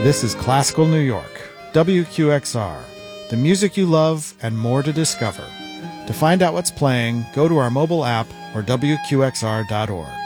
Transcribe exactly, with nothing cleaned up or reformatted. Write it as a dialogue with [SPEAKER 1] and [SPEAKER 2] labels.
[SPEAKER 1] This is Classical New York, W Q X R, the music you love and more to discover. To find out what's playing, go to our mobile app or W Q X R dot org.